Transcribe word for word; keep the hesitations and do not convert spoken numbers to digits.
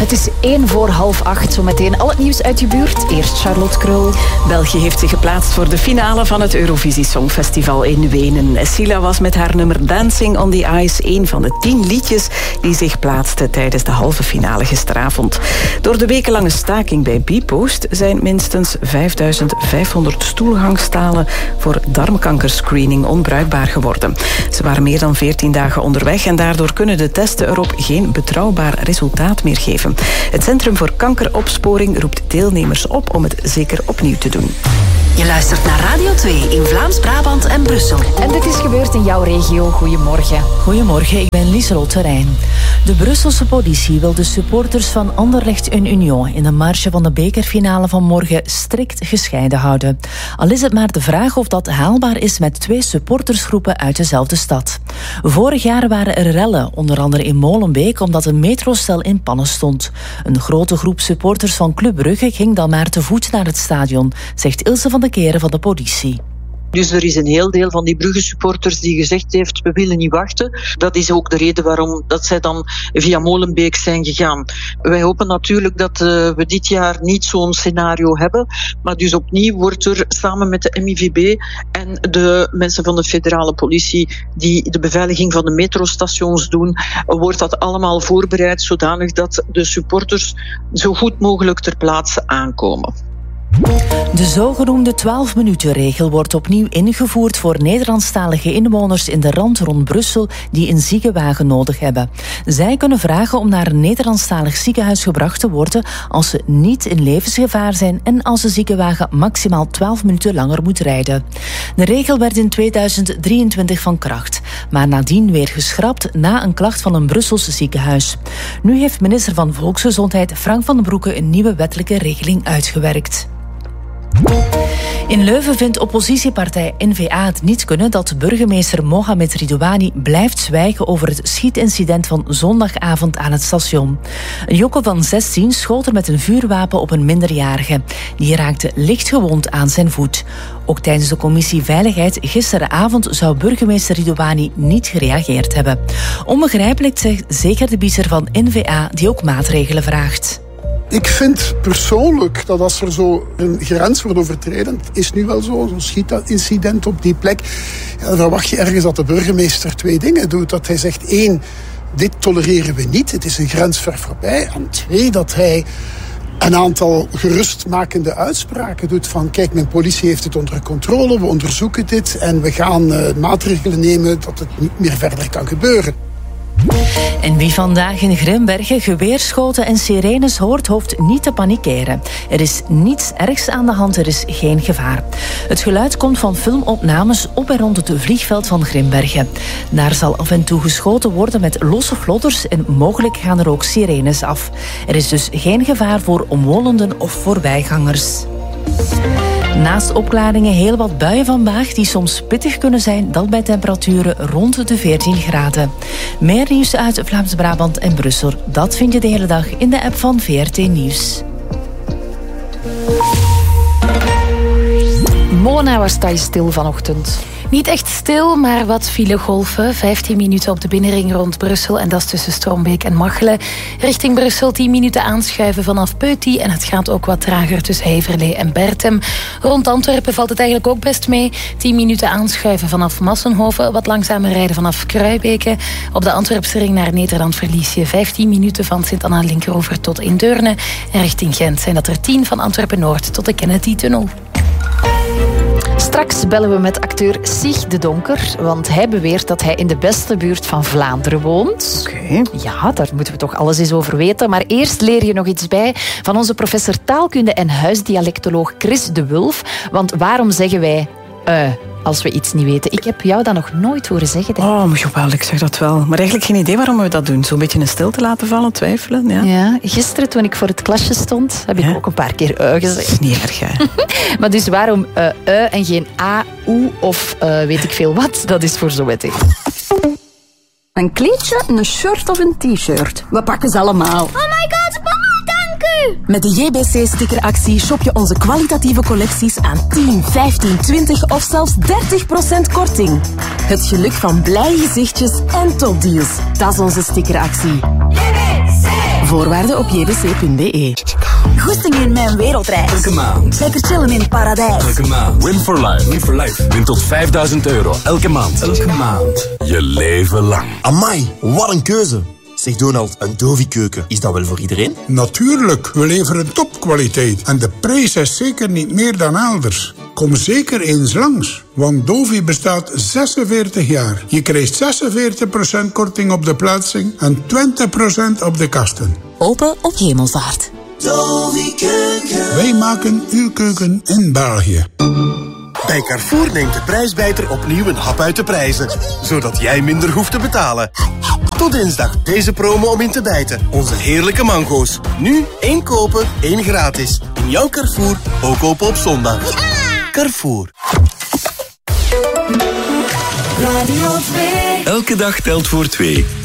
Het is één voor half acht. Zometeen al het nieuws uit je buurt. Eerst Charlotte Krul. België heeft zich geplaatst voor de finale van het Eurovisie Songfestival in Wenen. Sila was met haar nummer Dancing on the Ice een van de tien liedjes die zich plaatsten tijdens de halve finale gisteravond. Door de wekenlange staking bij Bpost zijn minstens vijfduizend vijfhonderd stoelgangstalen voor darmkankerscreening onbruikbaar geworden. Ze waren meer dan veertien dagen onderweg en daardoor kunnen de testen erop geen betrouwbaar resultaat meer geven. Het Centrum voor Kankeropsporing roept deelnemers op om het zeker opnieuw te doen. Je luistert naar Radio twee in Vlaams-Brabant en Brussel. En dit is gebeurd in jouw regio. Goedemorgen. Goedemorgen, ik ben Lieselot Terrein. De Brusselse politie wil de supporters van Anderlecht en Union in de marge van de bekerfinale van morgen strikt gescheiden houden. Al is het maar de vraag of dat haalbaar is met twee supportersgroepen uit dezelfde stad. Vorig jaar waren er rellen, onder andere in Molenbeek, omdat een metrostel in pannen stond. Een grote groep supporters van Club Brugge ging dan maar te voet naar het stadion, zegt Ilse van de Keren van de politie. Dus er is een heel deel van die Brugge-supporters die gezegd heeft, we willen niet wachten. Dat is ook de reden waarom dat zij dan via Molenbeek zijn gegaan. Wij hopen natuurlijk dat uh, we dit jaar niet zo'n scenario hebben. Maar dus opnieuw wordt er samen met de M I V B en de mensen van de federale politie die de beveiliging van de metrostations doen, wordt dat allemaal voorbereid zodanig dat de supporters zo goed mogelijk ter plaatse aankomen. De zogenoemde twaalf-minuten-regel wordt opnieuw ingevoerd voor Nederlandstalige inwoners in de rand rond Brussel die een ziekenwagen nodig hebben. Zij kunnen vragen om naar een Nederlandstalig ziekenhuis gebracht te worden als ze niet in levensgevaar zijn en als de ziekenwagen maximaal twaalf minuten langer moet rijden. De regel werd in tweeduizend drieëntwintig van kracht, maar nadien weer geschrapt na een klacht van een Brusselse ziekenhuis. Nu heeft minister van Volksgezondheid Frank van den Broeke een nieuwe wettelijke regeling uitgewerkt. In Leuven vindt oppositiepartij N V A het niet kunnen dat burgemeester Mohamed Ridouani blijft zwijgen over het schietincident van zondagavond aan het station. Een jongen van zestien schoot er met een vuurwapen op een minderjarige. Die raakte licht gewond aan zijn voet. Ook tijdens de commissie Veiligheid gisteravond zou burgemeester Ridouani niet gereageerd hebben. Onbegrijpelijk, zegt zeker de bieder van N V A die ook maatregelen vraagt. Ik vind persoonlijk dat als er zo een grens wordt overtreden, het is nu wel zo, zo'n schietincident op die plek, ja, dan verwacht je ergens dat de burgemeester twee dingen doet. Dat hij zegt, één, dit tolereren we niet, het is een grens ver voorbij. En twee, dat hij een aantal gerustmakende uitspraken doet van, kijk, mijn politie heeft het onder controle, we onderzoeken dit en we gaan uh, maatregelen nemen dat het niet meer verder kan gebeuren. En wie vandaag in Grimbergen geweerschoten en sirenes hoort, hoeft niet te panikeren. Er is niets ergs aan de hand, er is geen gevaar. Het geluid komt van filmopnames op en rond het vliegveld van Grimbergen. Daar zal af en toe geschoten worden met losse vlodders en mogelijk gaan er ook sirenes af. Er is dus geen gevaar voor omwonenden of voorbijgangers. Naast opklaringen heel wat buien vandaag die soms pittig kunnen zijn, dat bij temperaturen rond de veertien graden. Meer nieuws uit Vlaams-Brabant en Brussel, dat vind je de hele dag in de app van V R T Nieuws. Mona, waar sta je stil vanochtend? Niet echt stil, maar wat filegolven. vijftien minuten op de binnenring rond Brussel en dat is tussen Strombeek en Machelen. Richting Brussel tien minuten aanschuiven vanaf Peuty en het gaat ook wat trager tussen Heverlee en Bertem. Rond Antwerpen valt het eigenlijk ook best mee. tien minuten aanschuiven vanaf Massenhoven, wat langzamer rijden vanaf Kruibeke. Op de Antwerpse ring naar Nederland verlies je vijftien minuten van Sint-Anna-Linkeroever tot in Deurne. En richting Gent zijn dat er tien van Antwerpen-Noord tot de Kennedy-tunnel. Straks bellen we met acteur Sieg de Donker, want hij beweert dat hij in de beste buurt van Vlaanderen woont. Oké. Ja, daar moeten we toch alles eens over weten. Maar eerst leer je nog iets bij van onze professor taalkunde en huisdialectoloog Chris de Wulf. Want waarom zeggen wij uh, als we iets niet weten? Ik heb jou dat nog nooit horen zeggen. Denk ik. Oh, jawel, ik zeg dat wel. Maar eigenlijk geen idee waarom we dat doen. Zo'n beetje een stilte laten vallen, twijfelen. Ja. Ja, gisteren toen ik voor het klasje stond, heb ik ja. ook een paar keer uh gezegd. Dat is niet erg, hè. Maar dus waarom uh, uh en geen a, oe of uh, weet ik veel wat? Dat is voor zo meteen. Een kleedje, een shirt of een t-shirt. We pakken ze allemaal. Oh my god, mama, dank u! Met de J B C-stickeractie shop je onze kwalitatieve collecties aan tien, vijftien, twintig of zelfs dertig procent korting. Het geluk van blije gezichtjes en topdeals. Dat is onze stickeractie. J B C! Voorwaarden op j b c punt b e. Goesting in mijn wereldreis. Elke maand. Lekker chillen in het paradijs. Elke maand. Win for life. Win for life. Win tot vijfduizend euro. Elke maand. Elke maand. Je leven lang. Amai, wat een keuze. Zeg Donald, een Dovi-keuken, is dat wel voor iedereen? Natuurlijk, we leveren topkwaliteit. En de prijs is zeker niet meer dan elders. Kom zeker eens langs, want Dovi bestaat zesenveertig jaar. Je krijgt zesenveertig procent korting op de plaatsing en twintig procent op de kasten. Open op Hemelvaart. Dovi-keuken. Wij maken uw keuken in België. Bij Carrefour neemt de prijsbijter opnieuw een hap uit de prijzen, zodat jij minder hoeft te betalen. Tot dinsdag deze promo om in te bijten. Onze heerlijke mango's. Nu één kopen, één gratis. In jouw Carrefour, ook open op zondag. Carrefour. Radio twee. Elke dag telt voor twee.